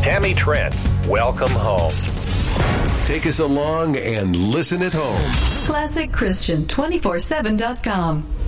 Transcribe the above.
Tammy Trent, welcome home. Take us along and listen at home. ClassicChristian247.com